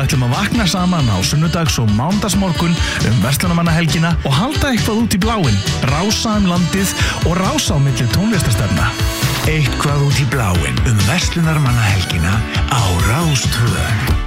ætlum að vakna saman á sunnudags- og mánudagsmorgun verslunarmannahelgina og halda eitthvað út í bláinn, rása landið og rása á milli tónlistarstefna. Eitthvað út í bláinn verslunarmannahelgina á Rás 2.